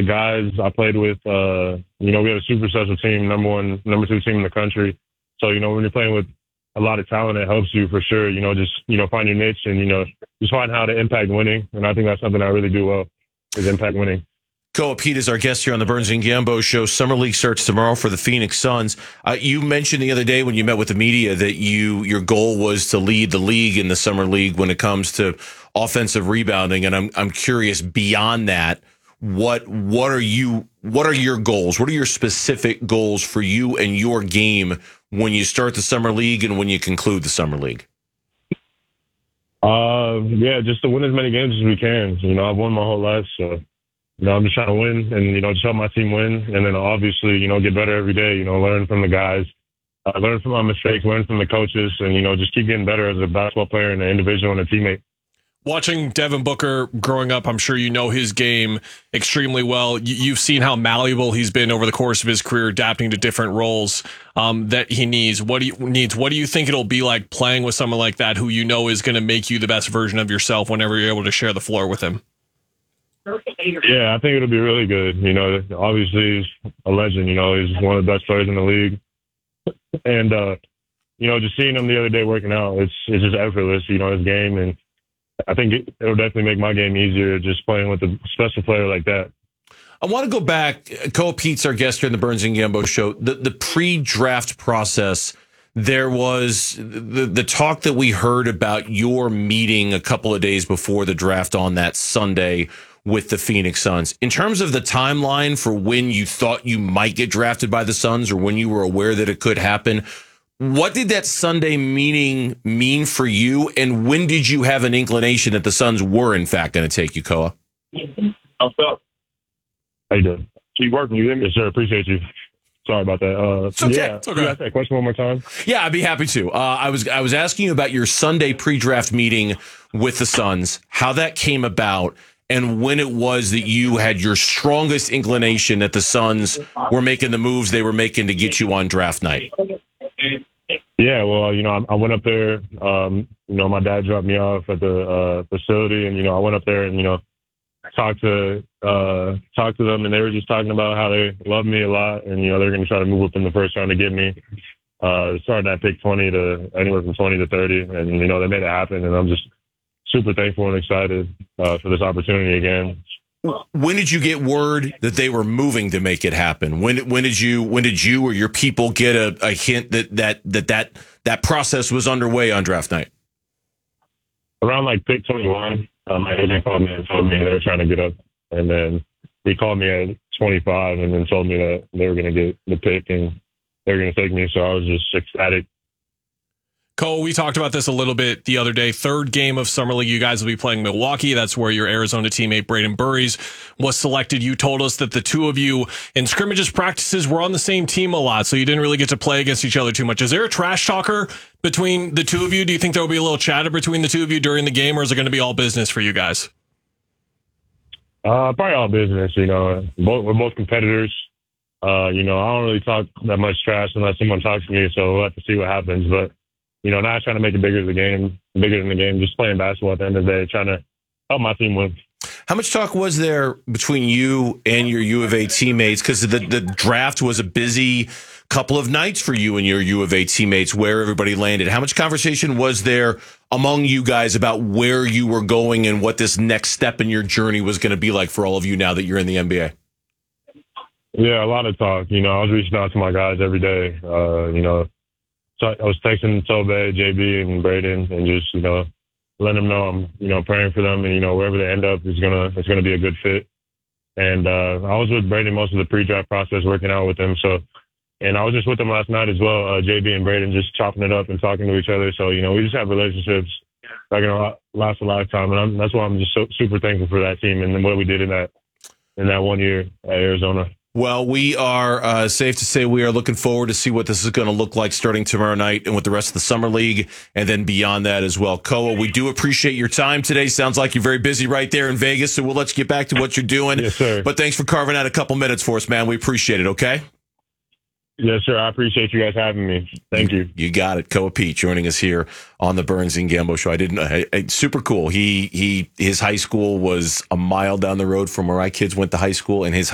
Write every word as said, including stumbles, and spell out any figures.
guys I played with, uh, you know, we have a super special team, number one, number two team in the country. So, you know, when you're playing with a lot of talent, it helps you for sure. You know, just, you know, find your niche and, you know, just find how to impact winning. And I think that's something I really do well, is impact winning. Koa Pete is our guest here on the Burns and Gambo Show. Summer League starts tomorrow for the Phoenix Suns. Uh, you mentioned the other day when you met with the media that you your goal was to lead the league in the Summer League when it comes to offensive rebounding. And I'm I'm curious, beyond that, what what are you what are your goals? What are your specific goals for you and your game when you start the Summer League and when you conclude the Summer League? Uh, yeah, just to win as many games as we can. You know, I've won my whole life, so. You know, I'm just trying to win and, you know, just help my team win. And then obviously, you know, get better every day, you know, learn from the guys, uh, learn from my mistakes, learn from the coaches, and, you know, just keep getting better as a basketball player and an individual and a teammate. Watching Devin Booker growing up, I'm sure you know his game extremely well. You've seen how malleable he's been over the course of his career, adapting to different roles um, that he needs. What do you needs? What do you think it'll be like playing with someone like that who you know is going to make you the best version of yourself whenever you're able to share the floor with him? Yeah, I think it'll be really good. You know, obviously he's a legend. You know, he's one of the best players in the league. And, uh, you know, just seeing him the other day working out, it's it's just effortless, you know, his game. And I think it, it'll definitely make my game easier just playing with a special player like that. I want to go back. Koa Pete's our guest here in the Burns and Gambo Show. The, the pre-draft process, there was the, the talk that we heard about your meeting a couple of days before the draft on that Sunday with the Phoenix Suns. In terms of the timeline for when you thought you might get drafted by the Suns or when you were aware that it could happen, what did that Sunday meeting mean for you? And when did you have an inclination that the Suns were, in fact, going to take you, Koa? I felt. How you doing? Keep working. You Yes, sir. Appreciate you. Sorry about that. Uh, it's okay. Yeah. It's okay. Can you ask that question one more time? Yeah, I'd be happy to. Uh, I was I was asking you about your Sunday pre-draft meeting with the Suns, how that came about, and when it was that you had your strongest inclination that the Suns were making the moves they were making to get you on draft night. Yeah, well, you know, I, I went up there. Um, you know, my dad dropped me off at the uh, facility, and you know, I went up there and you know, talked to uh, talked to them, and they were just talking about how they love me a lot, and you know, they're going to try to move up in the first round to get me. Uh, starting at pick twenty to anywhere from twenty to thirty, and you know, they made it happen, and I'm just super thankful and excited uh, for this opportunity again. When did you get word that they were moving to make it happen? When when did you when did you or your people get a, a hint that that, that that that process was underway on draft night? Around like pick twenty-one, um, my agent called me and told me they were trying to get up, and then he called me at twenty-five and then told me that they were going to get the pick and they were going to take me. So I was just ecstatic. Cole, we talked about this a little bit the other day. Third game of Summer League, you guys will be playing Milwaukee. That's where your Arizona teammate Braden Burries was selected. You told us that the two of you in scrimmages practices were on the same team a lot, so you didn't really get to play against each other too much. Is there a trash talker between the two of you? Do you think there will be a little chatter between the two of you during the game, or is it going to be all business for you guys? Uh, probably all business. You know, both, we're both competitors. Uh, you know, I don't really talk that much trash unless someone talks to me, so we'll have to see what happens. But you know, not trying to make it bigger than the game, bigger than the game, just playing basketball at the end of the day, trying to help my team win. How much talk was there between you and your U of A teammates? Because the, the draft was a busy couple of nights for you and your U of A teammates, where everybody landed. How much conversation was there among you guys about where you were going and what this next step in your journey was going to be like for all of you now that you're in the N B A? Yeah, a lot of talk. You know, I was reaching out to my guys every day, uh, you know, So I was texting Tobe, J B, and Braden, and just you know, letting them know I'm you know praying for them, and you know wherever they end up is gonna it's gonna be a good fit. And uh, I was with Braden most of the pre-draft process, working out with him. So, and I was just with them last night as well, uh, J B and Braden, just chopping it up and talking to each other. So you know, we just have relationships that are gonna last a lifetime, and I'm, that's why I'm just so super thankful for that team and what we did in that in that one year at Arizona. Well, we are uh, safe to say we are looking forward to see what this is going to look like starting tomorrow night and with the rest of the Summer League and then beyond that as well. Koa, we do appreciate your time today. Sounds like you're very busy right there in Vegas, so we'll let you get back to what you're doing. Yes, sir. But thanks for carving out a couple minutes for us, man. We appreciate it, okay? Yes, sir. I appreciate you guys having me. Thank you. You got it. Koa Pete joining us here on the Burns and Gambo Show. I didn't know. I, I, super cool. He he. His high school was a mile down the road from where my kids went to high school, and his